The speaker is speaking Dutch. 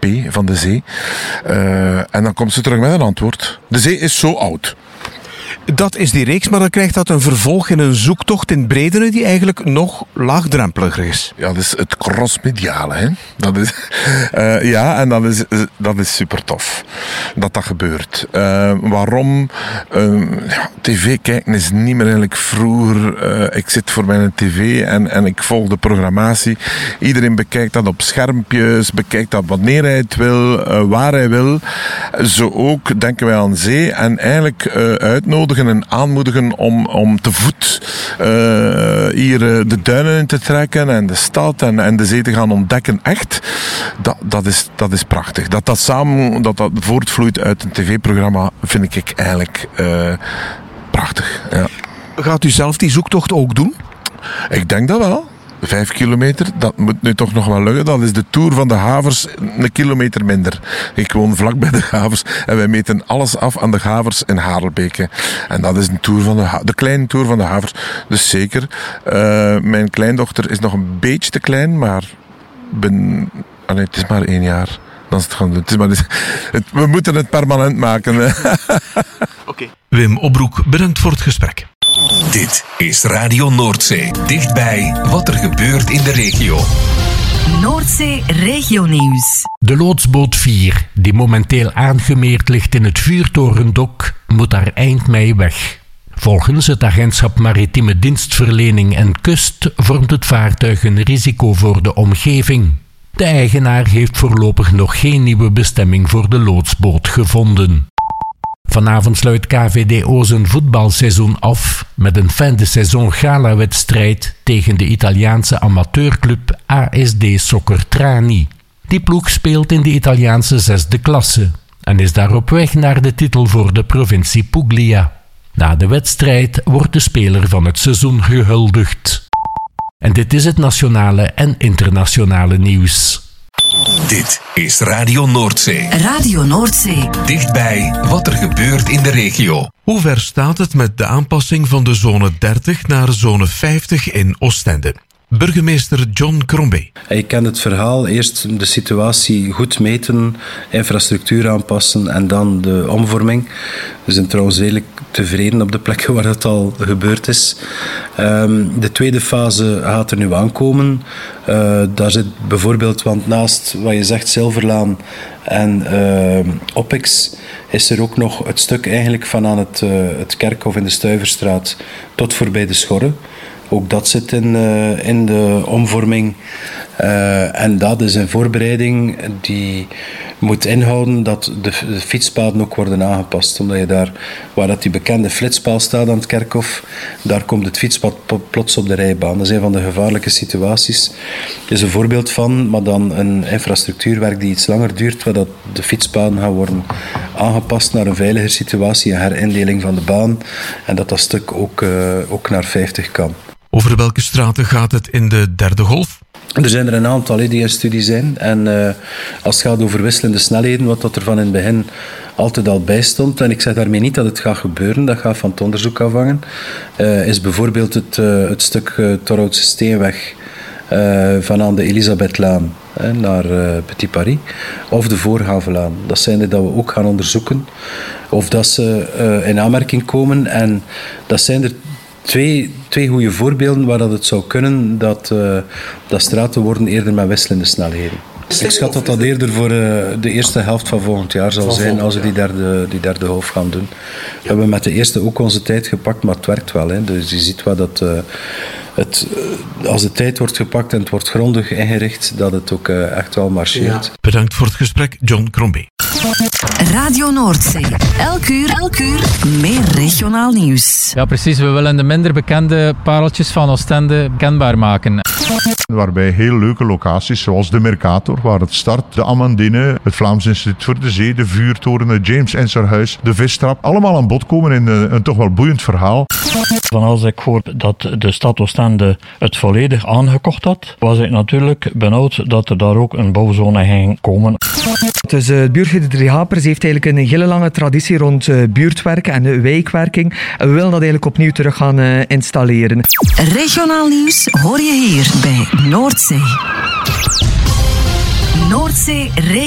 van de zee. En dan komt ze terug met een antwoord. De zee is zo oud. Dat is die reeks, maar dan krijgt dat een vervolg in een zoektocht in het bredere die eigenlijk nog laagdrempeliger is. Ja, dat is het crossmediale. Hè? Dat is, en dat is super tof dat gebeurt. Waarom? TV kijken is niet meer eigenlijk vroeger. Ik zit voor mijn tv en ik volg de programmatie. Iedereen bekijkt dat op schermpjes, bekijkt dat wanneer hij het wil, waar hij wil. Zo ook denken wij aan zee en eigenlijk uitnodigen en aanmoedigen om te voet hier de duinen in te trekken en de stad en de zee te gaan ontdekken. Echt, dat is prachtig. Dat samen voortvloeit uit een tv-programma vind ik eigenlijk prachtig. Ja. Gaat u zelf die zoektocht ook doen? Ik denk dat wel. 5 kilometer, dat moet nu toch nog wel lukken. Dat is de Tour van de Havers, een kilometer minder. Ik woon vlak bij de Havers en wij meten alles af aan de Havers in Harelbeke. En dat is een tour van de kleine Tour van de Havers. Dus zeker. Mijn kleindochter is nog een beetje te klein, maar het is maar 1 jaar. Dan is het gaan doen. We moeten het permanent maken. Okay. Wim Opbroek, bedankt voor het gesprek. Dit is Radio Noordzee. Dichtbij wat er gebeurt in de regio. Noordzee Regionieuws. De loodsboot 4, die momenteel aangemeerd ligt in het vuurtorendok, moet daar eind mei weg. Volgens het agentschap Maritieme Dienstverlening en Kust vormt het vaartuig een risico voor de omgeving. De eigenaar heeft voorlopig nog geen nieuwe bestemming voor de loodsboot gevonden. Vanavond sluit KVDO zijn voetbalseizoen af met een fin de saison gala-wedstrijd tegen de Italiaanse amateurclub ASD Soccer Trani. Die ploeg speelt in de Italiaanse 6e klasse en is daar op weg naar de titel voor de provincie Puglia. Na de wedstrijd wordt de speler van het seizoen gehuldigd. En dit is het nationale en internationale nieuws. Dit is Radio Noordzee. Radio Noordzee. Dichtbij wat er gebeurt in de regio. Hoe ver staat het met de aanpassing van de zone 30 naar zone 50 in Oostende? Burgemeester John Crombie. Je kent het verhaal. Eerst de situatie goed meten, infrastructuur aanpassen en dan de omvorming. We zijn trouwens redelijk tevreden op de plekken waar dat al gebeurd is. De tweede fase gaat er nu aankomen. Daar zit bijvoorbeeld, want naast wat je zegt, Zilverlaan en Opex, is er ook nog het stuk eigenlijk van aan het Kerkhof in de Stuyverstraat tot voorbij de Schorre. Ook dat zit in de omvorming. En dat is een voorbereiding die moet inhouden dat de fietspaden ook worden aangepast. Omdat je daar, waar dat die bekende flitspaal staat aan het Kerkhof, daar komt het fietspad plots op de rijbaan. Dat is een van de gevaarlijke situaties. Er is een voorbeeld van, maar dan een infrastructuurwerk die iets langer duurt, waar dat de fietspaden gaan worden aangepast naar een veiliger situatie, een herindeling van de baan. En dat stuk ook naar 50 kan. Over welke straten gaat het in de derde golf? Er zijn er een aantal die in studie zijn. En als het gaat over wisselende snelheden, wat dat er van in het begin altijd al bij stond, en ik zeg daarmee niet dat het gaat gebeuren, dat gaat van het onderzoek afhangen, is bijvoorbeeld het stuk Torhoutse Steenweg van aan de Elisabethlaan naar Petit Paris, of de Voorhavenlaan. Dat zijn die dat we ook gaan onderzoeken, of dat ze in aanmerking komen. En dat zijn er twee goede voorbeelden waar dat het zou kunnen dat straten worden eerder met wisselende snelheden. Ik schat dat dat eerder voor de eerste helft van volgend jaar zal zijn als we die derde golf gaan doen. We hebben met de eerste ook onze tijd gepakt, maar het werkt wel. Hè. Dus je ziet wel dat als de tijd wordt gepakt en het wordt grondig ingericht, dat het ook echt wel marcheert. Ja. Bedankt voor het gesprek, John Crombie. Radio Noordzee. Elk uur meer regionaal nieuws. Ja, precies. We willen de minder bekende pareltjes van Oostende kenbaar maken. Waarbij heel leuke locaties, zoals de Mercator, waar het start, de Amandine, het Vlaams Instituut voor de Zee, de Vuurtoren, het James Ensarhuis, de Vistrap, allemaal aan bod komen in een toch wel boeiend verhaal. Van als ik hoor dat de stad Oostende het volledig aangekocht had, was ik natuurlijk benauwd dat er daar ook een bouwzone ging komen. Dus het buurtje De Drie Hapers heeft eigenlijk een hele lange traditie rond buurtwerk en wijkwerking. En we willen dat eigenlijk opnieuw terug gaan installeren. Regionaal nieuws hoor je hier bij Noordzee. Noordzee